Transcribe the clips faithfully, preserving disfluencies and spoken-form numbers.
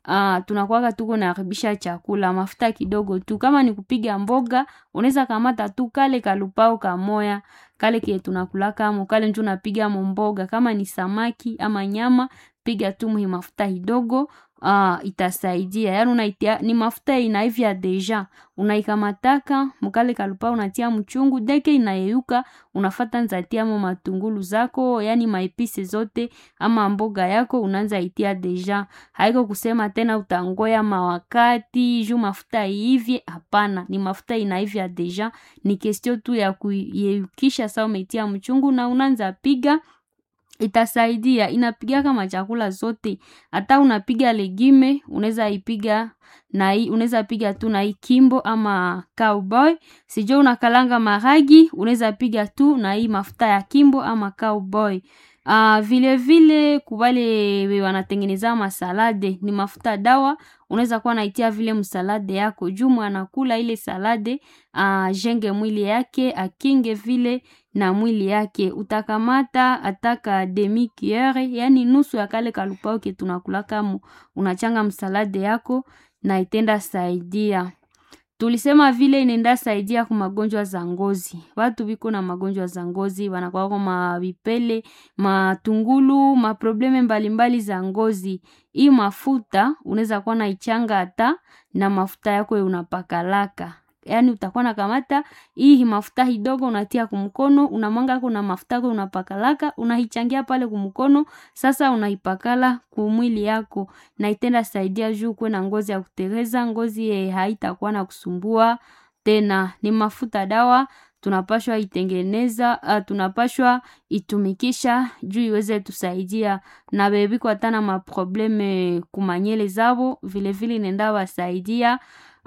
uh, tunakuwa tuko naharibisha chakula. Mafuta kidogo tu, kama ni kupiga mboga unaweza kamata tu kale kalupao kamoya kale kile tunakula kama kale ndio unapiga mboga. Kama ni samaki ama nyama, piga tu mhi mafuta kidogo, uh, itasaidia. Yaani unaitia ni mafuta inaivya deja, unaikamataka mkale kalupao unatia mchungu, deke inayeyuka unafata nzatia mo matungulu zako, yani maipisi zote ama mboga yako unaanza itia deja. Haiko kusema tena utangoya mawakati juu mafuta hivye, hapana. Ni mafuta inaivya deja, ni kestio tu ya kuyeyukisha. Saa umetia mchungu na unaanza piga, itasaidia. Inapiga kama chakula zote. Hata unapiga legime, unaweza ipiga na hii, unaweza piga tu na hii kimbo ama cowboy. Sijui unakalanga maragi, unaweza piga tu na hii mafuta ya kimbo ama cowboy. Uh, vile vile kubale wanatengeneza masalade, ni mafuta dawa. Unaweza kuwa naitia vile msalade yako, jumu anakula ile salade, uh, jenge mwili yake, akinge vile na mwili yake. Utakamata ataka demi cuillere, yani nusu ya kale kalupao ke tunakula kama unachanga msalade yako na itenda saidia. Tulisema vile inenda saidia kwa magonjwa za ngozi. Watu biko na magonjwa za ngozi, wanakuwa kwa mavipele, matungulu, maprobleme mbalimbali za ngozi. Hii mafuta unaweza kuwa na ichanga hata na mafuta yako unapakalaka. Yani utakuwa na kamata hii mafuta hidogo unatia kumkono, unamwanga kuna mafuta yako unapakalaka, unahichangia pale kumkono, sasa unaipakala kumwili yako na itenda saidia juu kuwe na ngozi ya kutereza, ngozi ye haitakuwa na kusumbua tena. Ni mafuta dawa, tunapashwa itengeneza, uh, tunapashwa itumikisha juu iweze tusaidia. Na bebi kwa tana maprobleme kumanyele zabo, vile vile nenda wasaidia.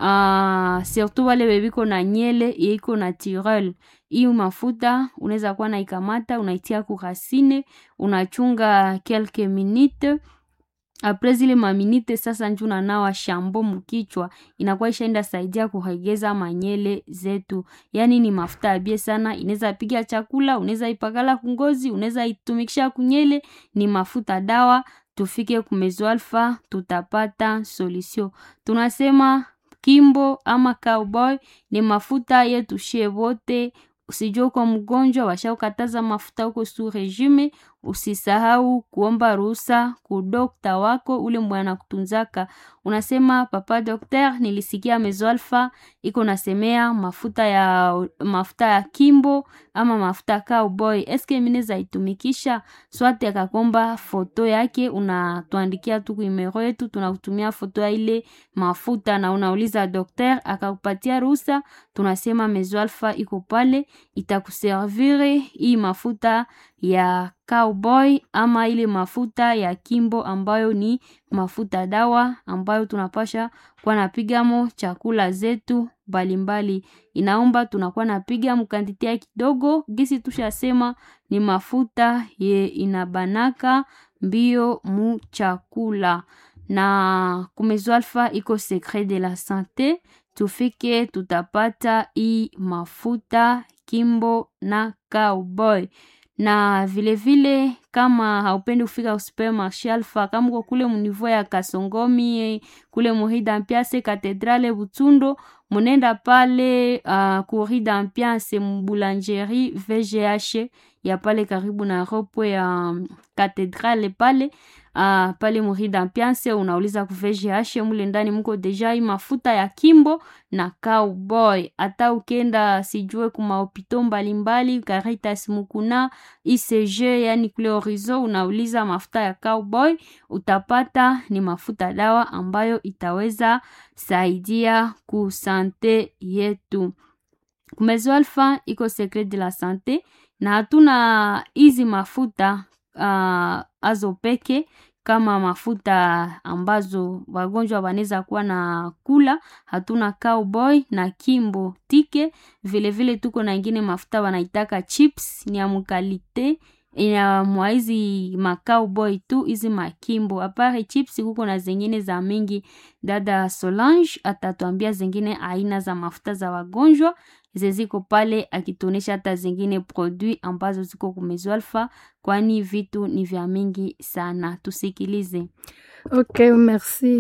Uh, surtout wale bebiko na nyele yeiko natural. Iyo mafuta unaweza kuwa na ikamata, unaitia kurasine, unachunga quelques minutes. Après zile maminite sasa njuna nawa shambo mkichwa, inakuwa ishaenda saidia kuhegeza manyele zetu. Yani ni mafuta abie sana, inaweza piga chakula, unaweza ipakala kungozi, unaweza itumikisha kunyele. Ni mafuta dawa. Tufike kumezo alfa, tutapata solution. Tunasema kimbo ama cowboy ni mafuta yetu shie wote. Usijua kwa mgonjwa washa ukataza mafuta uko su regime, usisahau kuomba ruhusa ku dokta wako ule mwana kutunzaka. Unasema papa dokter, nilisikia Mezo Alpha iko nasemea mafuta ya mafuta ya kimbo ama mafuta cowboy. Eske mine za itumikisha? Swati akakomba foto yake, unatuandikia tu kuimero yetu, tunakutumia foto ya ile mafuta na unauliza dokter akakupatia ruhusa. Tunasema Mezo Alpha iko pale, itakuservire hii mafuta ya cowboy ama ile mafuta ya kimbo ambayo ni mafuta dawa ambayo tunapasha kwa napigamo chakula zetu mbalimbali. Inaomba tunakuwa napiga mkantitia kidogo, gisi tushasema ni mafuta ye inabanaka mbio mu chakula. Na kumezo Alpha iko secret de la santé, tufike tutapata hii mafuta kimbo na cowboy. Na vile vile kama haupendi kufika supermarché Alpha, kama uko kule munivo ya Kasongomi, kule Rue d'Ambiance Cathedrale Butsundo, munenda pale uh, ku Rue d'Ambiance mboulangerie V G H ya pale karibu na ropo ya um, Cathedrale pale. Uh, pale Rue d'Ambiance unauliza ku V G H, mule ndani mko deja hii mafuta ya kimbo na cowboy. Ata ukenda sijue kuma hopito mbalimbali, Caritas Mukuna, I C G, yani kule Horizon, unauliza mafuta ya cowboy, utapata ni mafuta dawa ambayo itaweza saidia ku sante yetu. Kumezo Alpha iko secret de la santé, na hatuna hizi mafuta uh, azopeke kama mafuta ambazo wagonjwa wanaweza kuwa na kula. Hatuna cowboy na kimbo tike. Vile vile tuko na ingine mafuta wanaitaka chips, ni ya mukalite ina mwaizi ma cowboy tu, hizi makimbo. Apare chips kuko na zingine za mingi. Dada Solange atatuambia zingine aina za mafuta za wagonjwa zeziko pale, akituonesha hata zingine produit ambazo ziko kumezo Alpha, kwani vitu ni vya mingi sana. Tusikilize. Okay, merci.